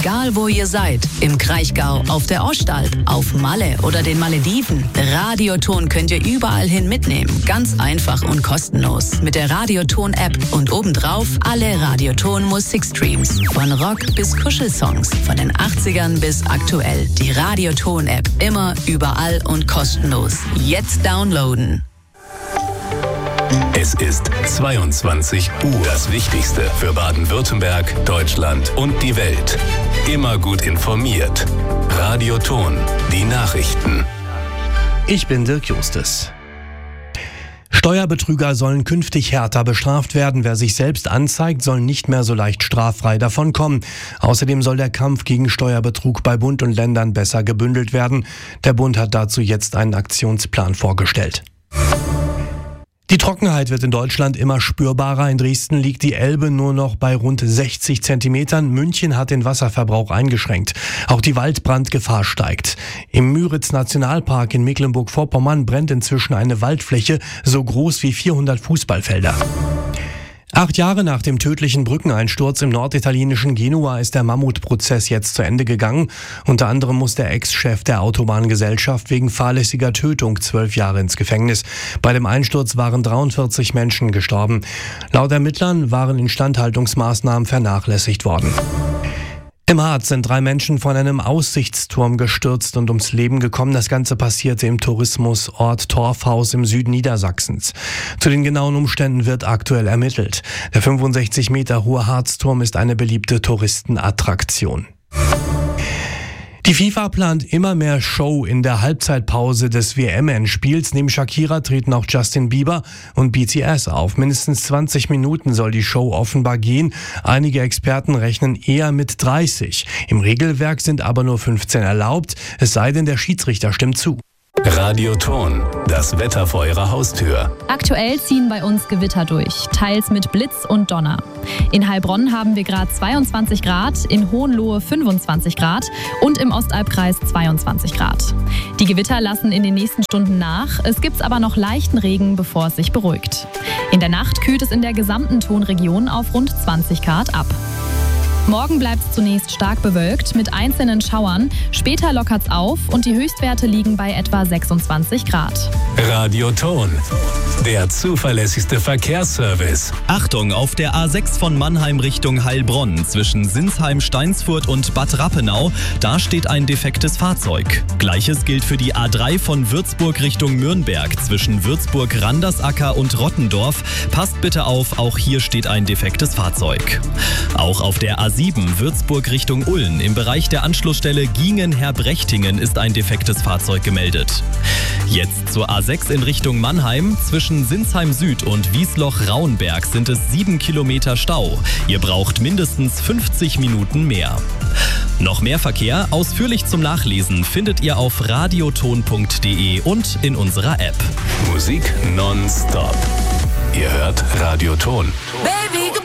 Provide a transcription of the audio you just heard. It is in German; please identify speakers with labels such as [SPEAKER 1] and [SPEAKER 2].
[SPEAKER 1] Egal wo ihr seid, im Kraichgau, auf der Ostalb, auf Malle oder den Malediven, Radioton könnt ihr überall hin mitnehmen. Ganz einfach und kostenlos. Mit der Radioton-App und obendrauf alle Radioton-Musikstreams. Von Rock bis Kuschelsongs, von den 80ern bis aktuell. Die Radioton-App immer, überall und kostenlos. Jetzt downloaden.
[SPEAKER 2] Es ist 22 Uhr. Das Wichtigste für Baden-Württemberg, Deutschland und die Welt. Immer gut informiert. Radioton, die Nachrichten.
[SPEAKER 3] Ich bin Dirk Justus. Steuerbetrüger sollen künftig härter bestraft werden. Wer sich selbst anzeigt, soll nicht mehr so leicht straffrei davonkommen. Außerdem soll der Kampf gegen Steuerbetrug bei Bund und Ländern besser gebündelt werden. Der Bund hat dazu jetzt einen Aktionsplan vorgestellt. Die Trockenheit wird in Deutschland immer spürbarer. In Dresden liegt die Elbe nur noch bei rund 60 Zentimetern. München hat den Wasserverbrauch eingeschränkt. Auch die Waldbrandgefahr steigt. Im Müritz-Nationalpark in Mecklenburg-Vorpommern brennt inzwischen eine Waldfläche so groß wie 400 Fußballfelder. 8 Jahre nach dem tödlichen Brückeneinsturz im norditalienischen Genua ist der Mammutprozess jetzt zu Ende gegangen. Unter anderem muss der Ex-Chef der Autobahngesellschaft wegen fahrlässiger Tötung 12 Jahre ins Gefängnis. Bei dem Einsturz waren 43 Menschen gestorben. Laut Ermittlern waren Instandhaltungsmaßnahmen vernachlässigt worden. Im Harz sind 3 Menschen von einem Aussichtsturm gestürzt und ums Leben gekommen. Das Ganze passierte im Tourismusort Torfhaus im Süden Niedersachsens. Zu den genauen Umständen wird aktuell ermittelt. Der 65 Meter hohe Harzturm ist eine beliebte Touristenattraktion. Die FIFA plant immer mehr Show in der Halbzeitpause des WM-Endspiels. Neben Shakira treten auch Justin Bieber und BTS auf. Mindestens 20 Minuten soll die Show offenbar gehen. Einige Experten rechnen eher mit 30. Im Regelwerk sind aber nur 15 erlaubt, es sei denn, der Schiedsrichter stimmt zu.
[SPEAKER 2] Radioton, das Wetter vor Ihrer Haustür.
[SPEAKER 4] Aktuell ziehen bei uns Gewitter durch, teils mit Blitz und Donner. In Heilbronn haben wir gerade 22 Grad, in Hohenlohe 25 Grad und im Ostalbkreis 22 Grad. Die Gewitter lassen in den nächsten Stunden nach, es gibt aber noch leichten Regen, bevor es sich beruhigt. In der Nacht kühlt es in der gesamten Tonregion auf rund 20 Grad ab. Morgen bleibt es zunächst stark bewölkt mit einzelnen Schauern. Später lockert es auf und die Höchstwerte liegen bei etwa 26 Grad.
[SPEAKER 2] Radioton, der zuverlässigste Verkehrsservice.
[SPEAKER 5] Achtung, auf der A6 von Mannheim Richtung Heilbronn zwischen Sinsheim, Steinsfurt und Bad Rappenau, da steht ein defektes Fahrzeug. Gleiches gilt für die A3 von Würzburg Richtung Nürnberg zwischen Würzburg, Randersacker und Rottendorf. Passt bitte auf, auch hier steht ein defektes Fahrzeug. Auch auf der A7 Würzburg Richtung Ulm im Bereich der Anschlussstelle Giengen-Herbrechtingen ist ein defektes Fahrzeug gemeldet. Jetzt zur A6 in Richtung Mannheim. Zwischen Sinsheim Süd und Wiesloch-Rauenberg sind es 7 Kilometer Stau. Ihr braucht mindestens 50 Minuten mehr. Noch mehr Verkehr, ausführlich zum Nachlesen, findet ihr auf radioton.de und in unserer App.
[SPEAKER 2] Musik nonstop. Ihr hört Radioton.
[SPEAKER 1] Baby!